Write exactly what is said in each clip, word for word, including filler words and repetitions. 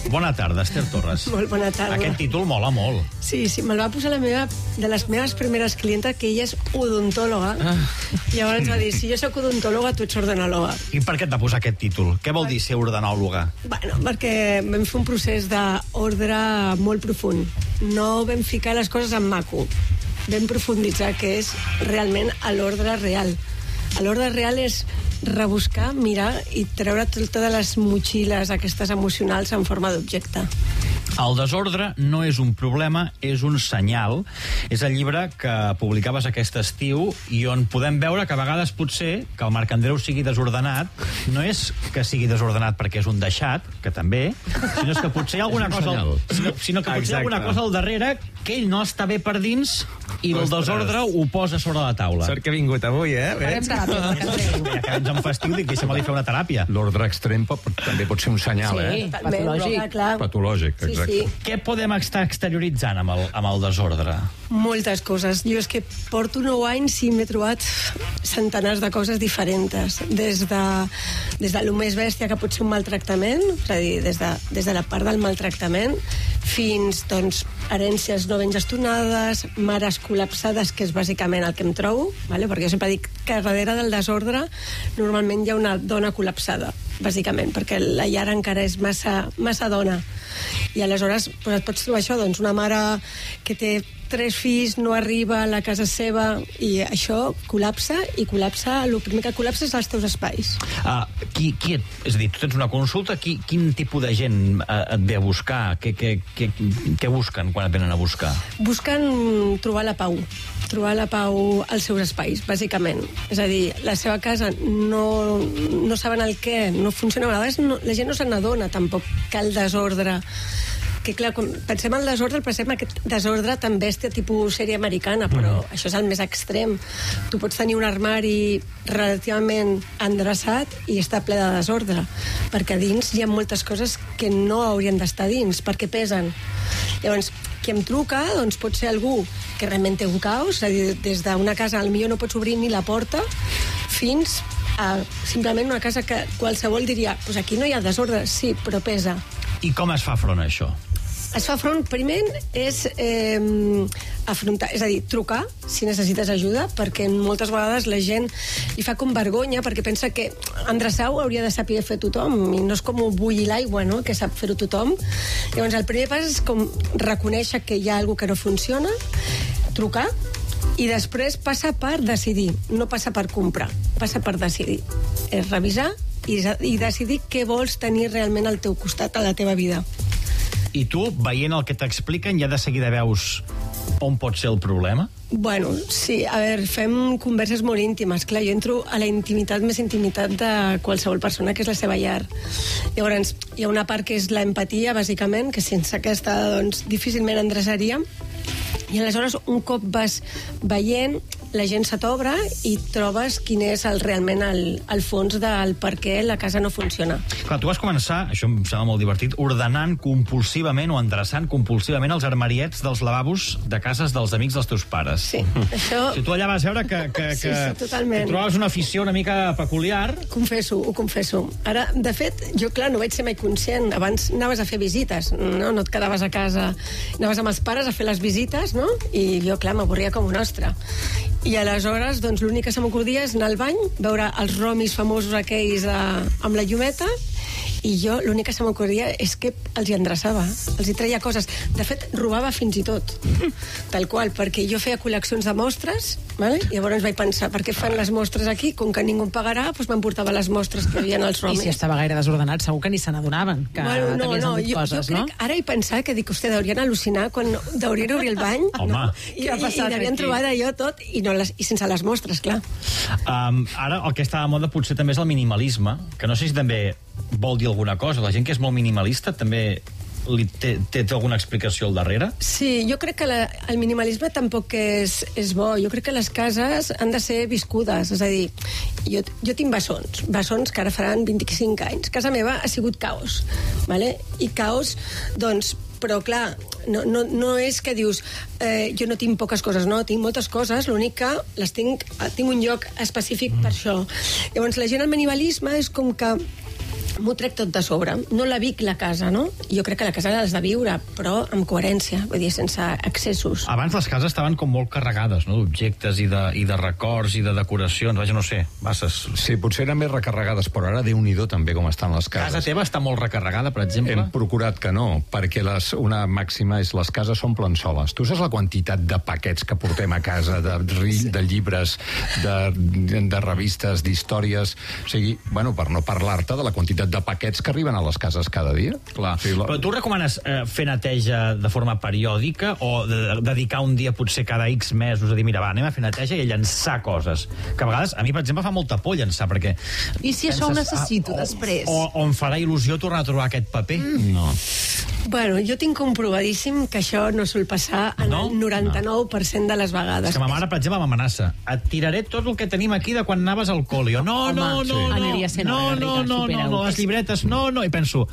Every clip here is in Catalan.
Bona tarda, Esther Torres. Molt bona tarda. Aquest títol mola molt. Sí, sí, me'l va posar la meva, de les meves primeres clientes, que ella és odontòloga. Ah. Llavors va dir, si jo soc odontòloga, tu ets ordenòloga. I per què et va posar aquest títol? Què vol dir ser ordenòloga? Bueno, perquè vam fer un procés d'ordre molt profund. No vam ficar les coses en maco. Vam profunditzar què és realment l'ordre real. L'ordre real és rebuscar, mirar i treure totes les motxilles aquestes emocionals en forma d'objecte. El desordre no és un problema, és un senyal. És el llibre que publicaves aquest estiu i on podem veure que a vegades potser que el Marc Andreu sigui desordenat no és que sigui desordenat perquè és un deixat, que també, sinó que potser hi ha alguna cosa al, sinó, sinó que potser hi ha alguna cosa al darrere que ell no està bé per dins i el desordre ho posa sobre la taula. Sort que ha vingut avui, eh? Farem teràpia, Marc Andreu. Ja que ens en fastiu, dic, deixa'm-li fer una teràpia. L'ordre extrem pot, també pot ser un senyal, Sí. eh? Patològic. Clar. Patològic, Sí, exacte. sí. Què podem estar exterioritzant amb el, amb el desordre? Moltes coses. Jo és que porto nou anys i m'he trobat centenars de coses diferents. Des de, des de lo més bèstia que pot ser un maltractament, és a dir, des de, des de la part del maltractament, fins, doncs, herències no ben gestionades, mares col·lapsades, que és bàsicament el que em trobo, vale? Perquè jo sempre dic que darrere del desordre normalment hi ha una dona col·lapsada, bàsicament, perquè la llar encara és massa, massa dona. I aleshores doncs, et pots trobar això, doncs, una mare que té tres fills, no arriba a la casa seva i això col·lapsa, i col·lapsa, el primer que col·lapsa és els teus espais. Uh, qui, qui et, és a dir, tu tens una consulta, qui, quin tipus de gent uh, et ve a buscar? Què, què, què, què busquen quan et venen a buscar? Busquen trobar la pau, trobar la pau als seus espais, bàsicament. És a dir, la seva casa no, no saben el què, no funciona. A vegades no, la gent no se n'adona tampoc que el desordre... que clar, quan pensem en desordre, pensem en aquest desordre tan bèstia tipus sèrie americana, però mm. això és el més extrem. Tu pots tenir un armari relativament endreçat i està ple de desordre, perquè dins hi ha moltes coses que no haurien d'estar dins, perquè pesen. Llavors, qui em truca, doncs pot ser algú que realment té un caos, és a dir, des d'una casa potser no pots obrir ni la porta, fins a simplement una casa que qualsevol diria, pues aquí no hi ha desordre, sí, però pesa. I com es fa front a això? Es fa front, primer, és eh, afrontar, és a dir, trucar si necessites ajuda, perquè moltes vegades la gent li fa com vergonya, perquè pensa que endreçar-ho hauria de saber fer tothom, i no és com bullir l'aigua, no?, que sap fer-ho tothom. Llavors, el primer pas és com reconèixer que hi ha alguna que no funciona, trucar, i després passa per decidir, no passa per comprar, passa per decidir. És revisar i, i decidir què vols tenir realment al teu costat, a la teva vida. I tu, veient el que t'expliquen, ja de seguida veus on pot ser el problema? Bueno, sí, a veure, fem converses molt íntimes. Clar, jo entro a la intimitat més intimitat de qualsevol persona, que és la seva llar. Llavors, hi ha una part que és l'empatia, bàsicament, que sense aquesta, doncs, difícilment endreçaríem. I aleshores, un cop vas veient, la gent se t'obre i trobes quin és el, realment el, el fons del per què la casa no funciona. Clar, tu vas començar, això em sembla molt divertit, ordenant compulsivament o endreçant compulsivament els armariets dels lavabos de cases dels amics dels teus pares. Sí, això... Si tu allà vas veure que, que, que, Sí, sí, totalment. que trobaves una afició una mica peculiar... Confesso, ho confesso. Ara, de fet, jo, clar, no vaig ser mai conscient. Abans anaves a fer visites, no? No et quedaves a casa. Anaves amb els pares a fer les visites, no? I jo, clar, m'avorria com un ostre. I aleshores, doncs, l'únic que se m'acordia és anar al bany, veure els romis famosos aquells de, amb la llumeta, i jo l'únic que se m'ocorria és que els hi endreçava, els hi treia coses. De fet, robava fins i tot, tal qual, perquè jo feia col·leccions de mostres, vale? I llavors vaig pensar, per què fan les mostres aquí? Com que ningú em pagarà, doncs m'emportava les mostres que hi havia als romis. I si estava gaire desordenat, segur que ni se n'adonaven que bueno, no, t'havies no, endut jo, coses, jo no? crec, ara he pensat que dic, hòstia, deurien al·lucinar quan deurien obrir el bany. Home. No? I, Què ha i, passat i devien aquí? trobar d'allò tot i, no les, i sense les mostres, clar. Um, ara el que està de moda potser també és el minimalisme, que no sé si també vol dir alguna cosa. La gent que és molt minimalista també li té, té, té alguna explicació al darrere? Sí, jo crec que la, el minimalisme tampoc és, és bo. Jo crec que les cases han de ser viscudes. És a dir, jo, jo tinc bessons, bessons que ara faran vint-i-cinc anys. Casa meva ha sigut caos, vale? I caos, doncs, però clar, no, no, no és que dius eh, jo no tinc poques coses, no, tinc moltes coses, l'únic que les tinc, tinc un lloc específic mm. per això. Llavors la gent al minimalisme és com que m'ho trec tot de sobre. No la vic, la casa, no? Jo crec que la casa l'has de viure, però amb coherència, vull dir, sense excessos. Abans les cases estaven com molt carregades, no?, d'objectes i, de, i de records i de decoracions, vaja, no sé, basses. Sí, potser eren més recarregades, però ara Déu-n'hi-do també com estan les cases. Casa teva està molt recarregada, per exemple? Hem procurat que no, perquè les, una màxima és les cases s'omplen soles. Tu saps la quantitat de paquets que portem a casa, de, de llibres, de, de revistes, d'històries... O sigui, bueno, per no parlar-te de la quantitat de paquets que arriben a les cases cada dia. Clar. Sí, la... Però tu recomanes eh, fer neteja de forma periòdica o de, de, dedicar un dia potser cada X mesos a dir, mira, va, anem a fer neteja i a llançar coses? Que a vegades, a mi, per exemple, fa molta por llançar, perquè... I si penses, això ho necessito ah, o, després? O, o em farà il·lusió tornar a trobar aquest paper? Mm. No. Bueno, jo tinc comprovadíssim que això no sol passar en no? el noranta-nou per cent de les vegades. És que ma mare, per exemple, m'amenaça. Et tiraré tot el que tenim aquí de quan anaves al col·le. Jo, no, Home, no, no, sí. no, Aniria sent no, hora, no, Rita, no, no, supera-ho. no, les llibretes, no, no, i penso...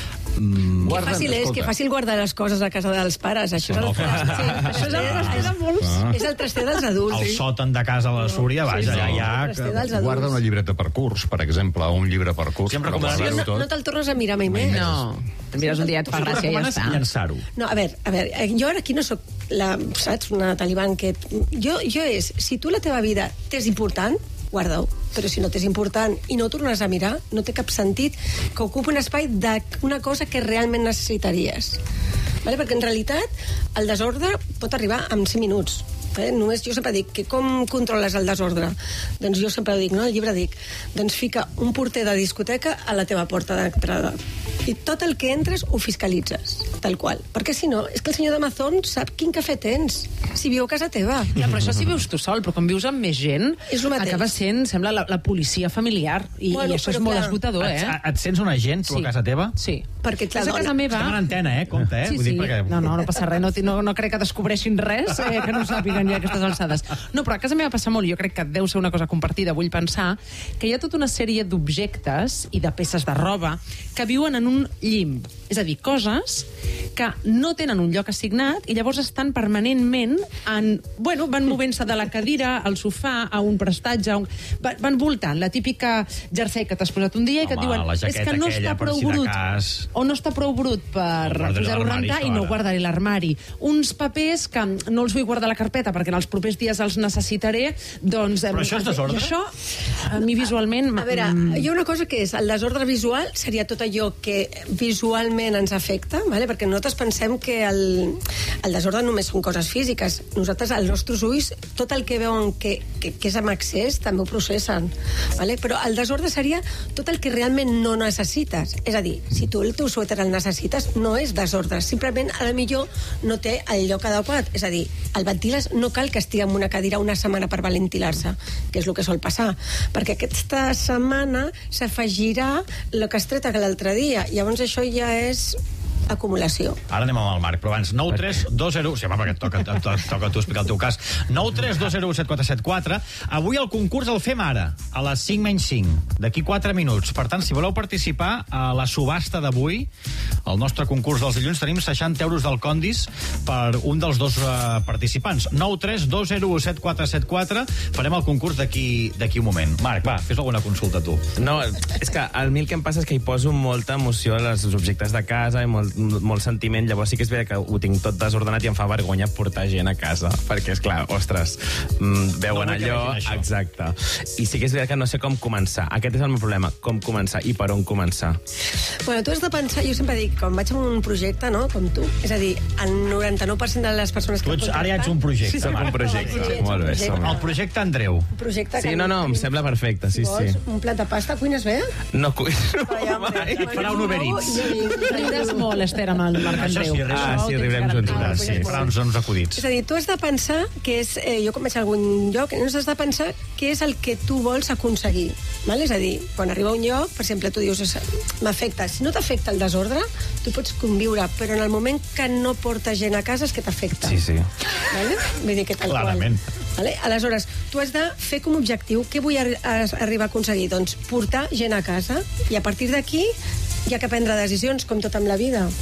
Mm, Que fàcil és, que fàcil guardar les coses a casa dels pares. Això és el, Sí, sí, això és el traster de molts. És el traster dels adults. el sòtan de casa a la Súria, vaja, ja hi ha... El traster dels adults. Guarda una llibreta per curs, per exemple, o un llibre per curs. Sí, em però recomanaries- guardar-ho No, no te'l tornes a mirar mai més. No, te'n mires un dia, et fa gràcia i ja està. llançar-ho. No, a veure, a veure, jo ara aquí no sóc la, saps, una talibán que... Jo, jo és, si tu la teva vida t'és important, guarda-ho. Però si no t'és important i no ho tornes a mirar, no té cap sentit que ocupi un espai d'una cosa que realment necessitaries. Vale? Perquè en realitat el desordre pot arribar en cinc minuts. Eh? Només jo sempre dic que com controles el desordre? Doncs jo sempre dic, no? Al llibre dic, doncs fica un porter de discoteca a la teva porta d'entrada i tot el que entres ho fiscalitzes, tal qual. Perquè si no, és que el senyor d'Amazon sap quin cafè tens, si viu a casa teva. Ja, però això si vius tu sol, però quan vius amb més gent, És el mateix. acaba sent, sembla, la, la policia familiar. I, Bueno, i això és però molt clar, esgotador, Et, eh? et sents un agent, tu, Sí. a casa teva? Sí. Perquè, clar, És a casa dona- meva... Estem en antena, eh? Compte, eh? Sí, Vull sí. dir, perquè... No, no, no passa res. No, no, no crec que descobreixin res eh, que no sàpiguen ja a aquestes alçades. No, però a casa meva passa molt, jo crec que deu ser una cosa compartida, vull pensar, que hi ha tota una sèrie d'objectes i de peces de roba que viuen en un llimb. És a dir, coses que no tenen un lloc assignat i llavors estan permanentment en... Bueno, van movent-se de la cadira al sofà a un prestatge, a un... Va- van voltant. La típica jersei que t'has posat un dia i que et Home, diuen la és jaqueta que no aquella, està per prou si de brut cas. o no està prou brut per No guardaré posar-ho a l'armari, rentar i això, no ara. guardaré l'armari. Uns papers que no els vull guardar a la carpeta perquè en els propers dies els necessitaré, doncs... Però això és desordre? I això, a mi visualment... A veure, hi ha una cosa que és el desordre visual, seria tot allò que visualment ens afecta, vale? Perquè nosaltres pensem que el, el desordre només són coses físiques. Nosaltres, als nostres ulls, tot el que veuen que, que, que és amb accés també ho processen. Vale? Però el desordre seria tot el que realment no necessites. És a dir, si tu el teu suèter el necessites, no és desordre. Simplement, a la millor, no té el lloc adequat. És a dir, el ventiles no cal que estigui en una cadira una setmana per ventilar-se, que és el que sol passar. Perquè aquesta setmana s'afegirà el que has tret l'altre dia. Llavors això ja és acumulació. Ara anem amb el Marc, però abans nou tres dos zero... Sí, home, perquè et toca, et toca, et toca a tu explicar el teu cas. nou tres dos zero set quatre set quatre. Avui el concurs el fem ara, a les cinc menys cinc, d'aquí quatre minuts. Per tant, si voleu participar a la subhasta d'avui, al nostre concurs dels dilluns, tenim seixanta euros del Condis per un dels dos uh, participants. nou tres dos zero set quatre set quatre. Farem el concurs d'aquí d'aquí un moment. Marc, va, fes alguna consulta tu. No, és que a mi el que em passa és que hi poso molta emoció als objectes de casa i molt, molt sentiment, llavors sí que és veritat que ho tinc tot desordenat i em fa vergonya portar gent a casa, perquè és clar, ostres, mm, veuen No vull que allò, vegin això. exacte. I sí que és veritat que no sé com començar. Aquest és el meu problema, com començar i per on començar. Bueno, tu has de pensar, jo sempre dic, quan vaig a un projecte, no?, com tu, és a dir, el noranta-nou per cent de les persones que Tu ets, ara ja ets un projecte, Soc Marc. un projecte, Sí, molt bé. projecte. som- El projecte Andreu. Un projecte Sí, que no, no, em sembla perfecte, sí, Si vols, sí. un plat de pasta, cuines bé? No cuino Vaja, home, mai. Et farà un Uber Eats. Riuràs molt, Esther, amb el Marc Això Andreu. sí, riurem. Ah, sí, riurem junts, Ah, sí, farà uns, uns acudits. És a dir, tu has de pensar que és... Eh, jo quan vaig a algun lloc, doncs has de pensar què és el que tu vols aconseguir. Val? És a dir, quan arriba a un lloc, per exemple, tu dius, "És- m'afecta. Si no t'afecta el desordre, tu pots conviure, però en el moment que no porta gent a casa és que t'afecta. Sí, sí. Vale? Vull dir que tal Clarament. qual. Vale? Aleshores, tu has de fer com a objectiu què vull arri a arribar a aconseguir? Doncs portar gent a casa i a partir d'aquí hi ha que prendre decisions, com tot amb la vida.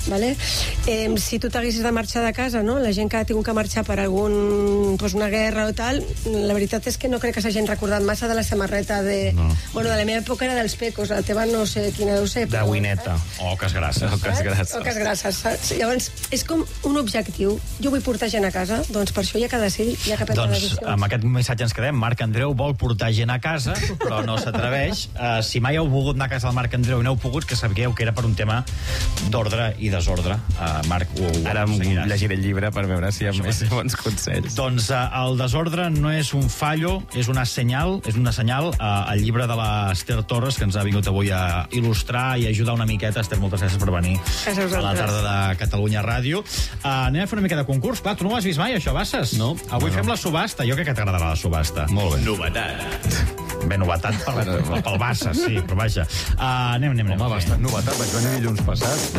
vale? Eh, si tu t'haguessis de marxar de casa, no? La gent que ha tingut que marxar per algun, pues una guerra o tal, la veritat és que no crec que s'hagin recordat massa de la samarreta de... No. Bueno, de la meva època era dels pecos, la teva no sé quina deu ser. De Wineta. Oques grasses. Oques grasses. Oques grasses, saps? Llavors, és com un objectiu. Jo vull portar gent a casa, doncs per això hi ha que decidir, hi ha que prendre doncs, decisions. amb aquest missatge ens quedem. Marc Andreu vol portar gent a casa, però no s'atreveix. Uh, si mai heu volgut anar a casa del Marc Andreu i no heu pogut, que sapigueu que era per un tema d'ordre i desordre. Uh, Marc, ho, ho Ara em seguiràs. llegiré el llibre per veure si hi ha més bons consells. Doncs uh, el desordre no és un fallo, és una senyal, és una senyal. Uh, el llibre de l'Ester Torres, que ens ha vingut avui a il·lustrar i ajudar una miqueta. Esther, moltes gràcies per venir a la tarda de Catalunya Ràdio. Uh, anem a fer una mica de concurs. Clar, tu no ho has vist mai, això, Bassas? No. Avui no, fem no. la subhasta. Jo crec que t'agradarà la subhasta. Molt bé. Novetat. Bé, novetat per, pel Bassas, sí, però vaja. Uh, anem, anem, anem. Home, bastant novetat. Vaig venir dilluns passat.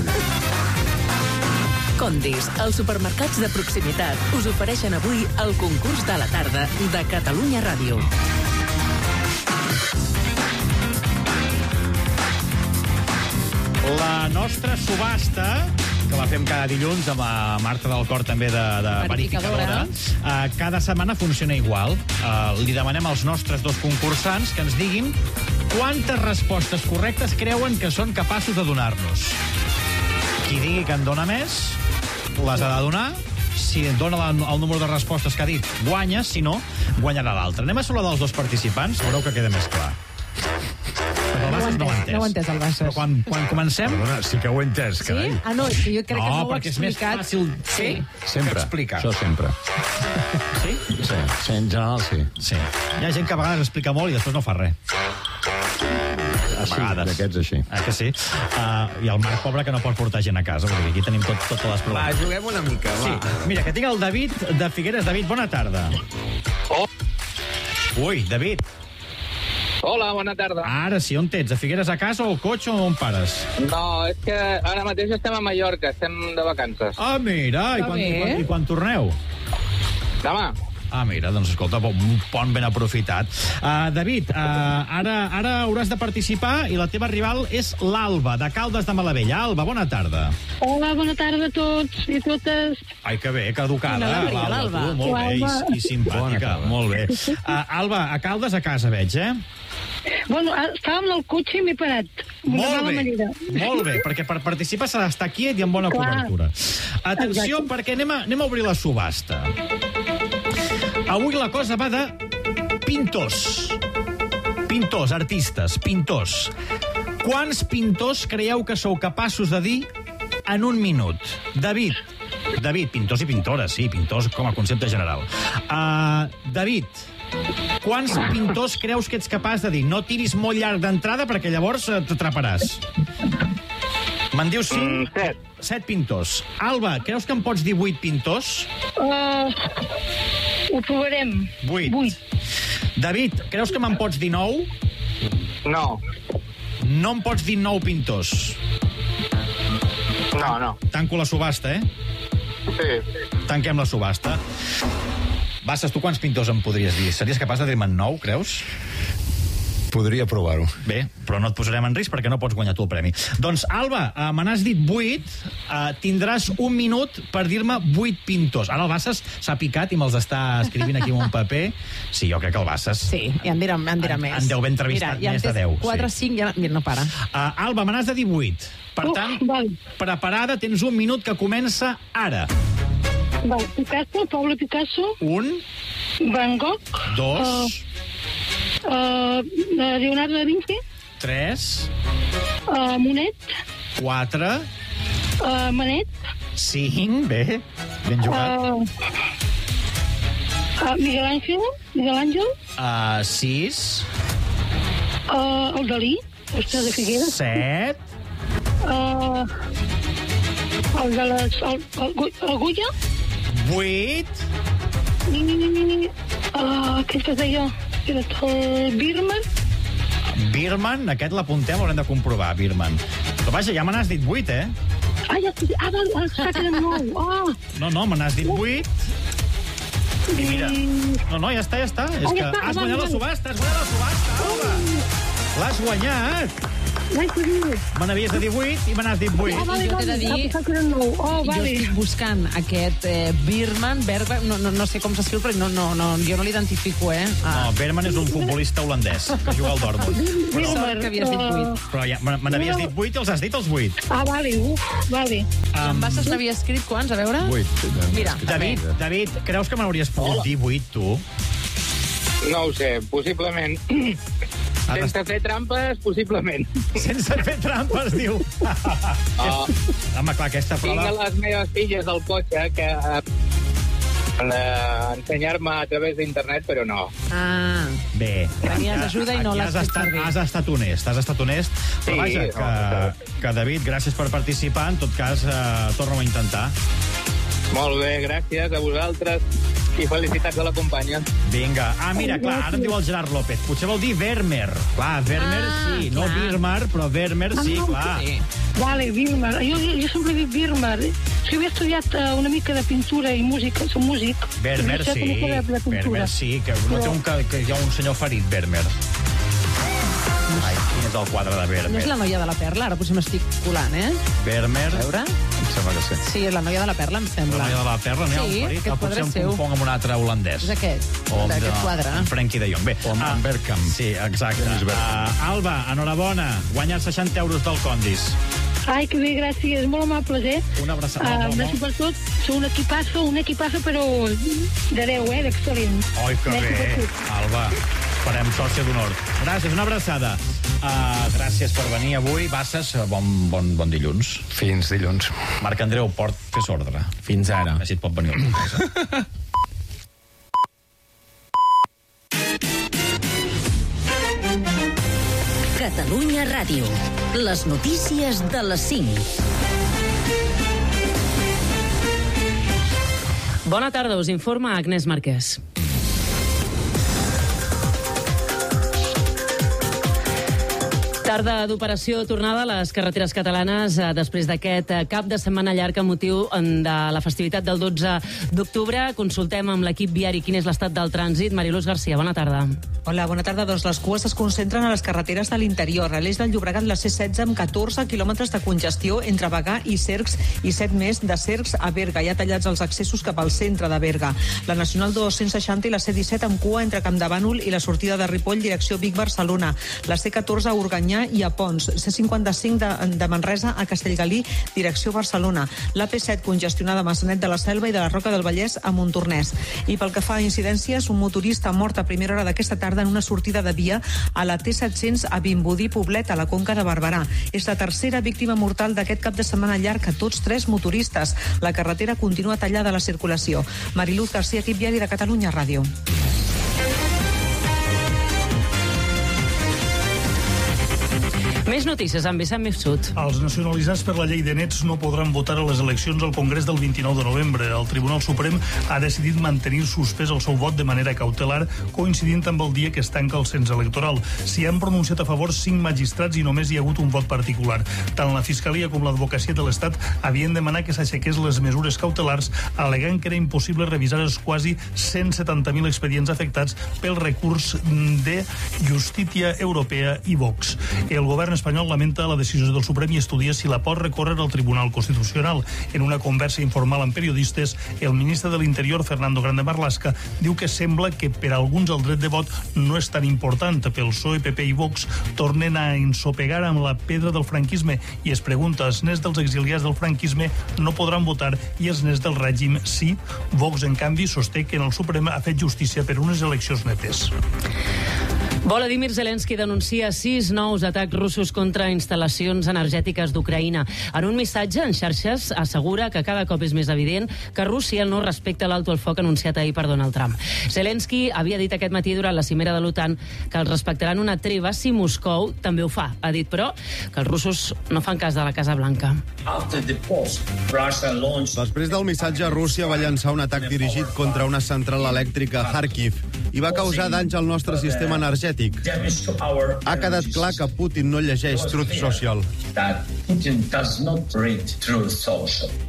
Condis, els supermercats de proximitat, us ofereixen avui el concurs de la tarda de Catalunya Ràdio. La nostra subhasta, que la fem cada dilluns amb la Marta del Cor també de, de verificadora, uh, cada setmana funciona igual. Uh, li demanem als nostres dos concursants que ens diguin quantes respostes correctes creuen que són capaços de donar-nos. Qui digui que en dona més, les ha de donar. Si dona la, el número de respostes que ha dit, guanya. Si no, guanyarà l'altre. Anem a saludar dels dos participants, veureu que queda més clar. El Bassas no ho ha entès. No ho ha entès, el Bassas. Però quan, quan comencem... Perdona, sí que ho he entès, Sí? carai. Ah, no, és que jo crec que no ho ha perquè és més explicat. fàcil Sí? Sempre. que explicar. Això sempre. Sí? Sí, sí, en general sí. Sí. Hi ha gent que a vegades explica molt i després no fa res. A vegades. D'aquests així. Ah, que sí? Uh, I el Marc, pobre, que no pot portar gent a casa, perquè aquí tenim tot, totes les Va, problemes. juguem una mica, va. Sí, mira, que tinc el David de Figueres. David, bona tarda. Oh. Ui, David, Hola, bona tarda. ara sí, on ets? A Figueres a casa o al cotxe o on pares? No, és que ara mateix estem a Mallorca, estem de vacances. Ah, mira, i Que quan, bé. i, quan, i quan torneu? Demà. Ah, mira, doncs escolta, un pont ben aprofitat. Uh, David, uh, ara, ara hauràs de participar i la teva rival és l'Alba, de Caldes de Malavella. Alba, bona tarda. Hola, bona tarda a tots i totes. Ai, que bé, que educada, Quina alegria, l'Alba. tu, molt bé, i, i simpàtica, molt bé. Uh, Alba, a Caldes a casa veig, eh? Bueno, estàvem al cotxe i m'he parat. Una Molt mala bé, manera. molt bé, perquè per participar s'ha d'estar quiet i amb bona Clar. cobertura. Atenció, perquè anem a, anem a obrir la subhasta. Avui la cosa va de pintors. Pintors, artistes, pintors. Quants pintors creieu que sou capaços de dir en un minut? David. David, pintors i pintores, sí, pintors com a concepte general. Uh, David, quants pintors creus que ets capaç de dir? No tiris molt llarg d'entrada perquè llavors eh, t'atraparàs. Me'n dius cinc? Mm, set. Set pintors. Alba, creus que em pots dir vuit pintors? Uh, ho provarem. Vuit. Vuit. David, creus que me'n pots dir nou? No. No em pots dir nou pintors. No, no. Tanco la subhasta, eh? Sí. Tanquem la subhasta. Bassas, tu quants pintors em podries dir? Series capaç de dir-me'n nou, creus? Podria provar-ho. Bé, però no et posarem en risc perquè no pots guanyar tu el premi. Doncs, Alba, eh, me n'has dit vuit, eh, tindràs un minut per dir-me vuit pintors. Ara el Bassas s'ha picat i me'ls està escrivint aquí en un paper. Sí, jo crec que el Bassas... Sí, i en dirà, en dirà En- més. en deu haver entrevistat Mira, ja més de en té deu, quatre, sí. cinc, ja... Mira, no para. Uh, Alba, me n'has de dir vuit. Per Uf, tant, val. preparada, tens un minut que comença ara. Val. Picasso, Pablo Picasso, Un, Van Gogh, dos, uh, Leonardo da Vinci, tres, uh, Monet, quatre, uh, Manet, cinc, bé, ben jugat. uh, uh, Miguel Ángel, Miguel Ángel, Uh, sis, uh, el Dalí, ostres, de Figueres, set, uh, el de les... el, el, el Goya, vuit, i uh, aquell que es deia era el Birman. Birman, aquest l'apuntem, haurem de comprovar, Birman. Però vaja, ja me n'has dit vuit, eh? Ah, ja, ah, val, ah, està quedant nou. Ah, No, no, me n'has dit vuit. I mira, no, no, ja està, ja està. És Ah, que ja està, has val, guanyat la val. subhasta, has guanyat la subhasta, Alba. L'has guanyat. Ai, que dius? Me n'havies de divuit i me n'has dit vuit. Ah, vale, jo t'he de vale. dir- Ah, pensava que era nou. Oh, Jo vale. estic buscant aquest eh, Birman, Bergman, no, no, no sé com s'escriu, però no, no, no, jo no l'identifico, eh? Ah. No, Berman és un futbolista holandès que juga al Dortmund. Birman, Sort que havies dit eh, vuit. Però ja, me me n'havies dit vuit i els has dit els vuit. Ah, vale, uf, vale. En Bassas n'havia escrit quants, a veure? Vuit. Mira, David, David, creus que me n'hauries pogut dir vuit, tu? No ho sé, possiblement. Sense fer trampes, possiblement. Sense fer trampes, diu. Oh, Home, clar, aquesta tinc prova... a les meves filles al cotxe que eh, eh, ensenyar-me a través d'internet, però no. Ah, Bé. Tenies Aquí- ajuda i no aquí l'has has fet estat, servir. has estat honest, has estat honest. Però Sí, vaja, que, que David, gràcies per participar. En tot cas, eh, torna-ho a intentar. Molt bé, gràcies a vosaltres i felicitats a la companya. Vinga. Ah, mira, clar, ara em diu el Gerard López. Potser vol dir Vermeer. Clar, Vermeer Ah, sí, no clar. Birmar, però Vermeer sí, clar. sí. Vale, Birman. Jo, jo sempre he dit Birman. És que havia estudiat eh, una mica de pintura i música, som músic. Vermeer He estudiat sí, una mica de- de pintura. Vermeer sí, que no té un, que, que hi ha un senyor ferit, Vermeer. Ai, quin és el quadre de No és Vermeer? la noia de la Perla, ara potser m'estic colant, eh? Vermeer, A veure... Em sembla que sí. Sí, és la noia de la Perla, em la sembla. noia de la Perla, n'hi ha Sí, un ferit? aquest Ah, potser quadre em és seu. confong amb un altre holandès. És aquest, O amb d'aquest de- quadre. amb Frenkie de Jong. Bé, O amb ah, en Bergkamp. Sí, exacte. Dennis Bergkamp. Uh, Alba, enhorabona. Guanyes seixanta euros del Condis. Ai, que bé, gràcies. Molt amables, eh? Una abraçada. Uh, Molt, molt, merci per tot. Sou un equipazo, un equipazo, però de deu, eh? D'excel·lent. Oi, que Merci per bé. tot. Alba, farem sòcia d'honor. Gràcies, una abraçada. Uh, gràcies per venir avui. Basses, bon, bon, bon dilluns. Fins dilluns. Marc Andreu, Port, fes ordre. Fins ara. Així et pot venir alguna cosa. Catalunya Ràdio. Les notícies de les cinc. Bona tarda, us informa Agnès Marquès. Tarda d'operació tornada a les carreteres catalanes eh, després d'aquest eh, cap de setmana llarg amb motiu en, de la festivitat del dotze d'octubre. Consultem amb l'equip viari quin és l'estat del trànsit. Mariluz Garcia, bona tarda. Hola, bona tarda. Doncs les cues es concentren a les carreteres de l'interior. A l'eix del Llobregat, la C setze amb catorze quilòmetres de congestió entre Bagà i Cercs i set més de Cercs a Berga. Hi ha tallats els accessos cap al centre de Berga. La Nacional dos-cents seixanta i la C disset amb cua entre Campdevànol i la sortida de Ripoll, direcció Vic-Barcelona. La C catorze a Organyà i a Pons. C cinquanta-cinc de, de Manresa a Castellgalí, direcció Barcelona. La P set congestionada a Massanet de la Selva i de la Roca del Vallès a Montornès. I pel que fa a incidències, un motorista mort a primera hora d'aquesta tarda en una sortida de via a la T set-cents a Vimbodí Poblet, a la Conca de Barberà. És la tercera víctima mortal d'aquest cap de setmana llarg, a tots tres motoristes. La carretera continua tallada a la circulació. Mariluz Garcia, equip viari de Catalunya Ràdio. Més notícies amb Vicent Mifsud. Els nacionalitzats per la llei de nets no podran votar a les eleccions al Congrés del vint-i-nou de novembre. El Tribunal Suprem ha decidit mantenir suspès el seu vot de manera cautelar, coincidint amb el dia que es tanca el cens electoral. S'hi han pronunciat a favor cinc magistrats i només hi ha hagut un vot particular. Tant la Fiscalia com l'Advocacia de l'Estat havien demanat que s'aixequés les mesures cautelars, al·legant que era impossible revisar els quasi cent setanta mil expedients afectats pel recurs de Justícia Europea i Vox. El govern espanyol lamenta la decisió del Suprem i estudia si la pot recórrer al Tribunal Constitucional. En una conversa informal amb periodistes, el ministre de l'Interior, Fernando Grande Marlaska, diu que sembla que per a alguns el dret de vot no és tan important. Pel P S O E, P P i Vox tornen a ensopegar amb la pedra del franquisme i es pregunta, els nets dels exiliats del franquisme no podran votar i els nets del règim sí? Vox, en canvi, sosté que en el Suprem ha fet justícia per unes eleccions netes. Volodymyr Zelensky denuncia sis nous atacs russos contra instal·lacions energètiques d'Ucraïna. En un missatge en xarxes assegura que cada cop és més evident que Rússia no respecta l'alto el foc anunciat ahir per Donald Trump. Zelensky havia dit aquest matí durant la cimera de l'OTAN que els respectaran una treva si Moscou també ho fa. Ha dit, però, que els russos no fan cas de la Casa Blanca. Després del missatge, Rússia va llançar un atac dirigit contra una central elèctrica a Kharkiv i va causar danys al nostre sistema energètic. Ha quedat clar que Putin no llegeix Truth Social.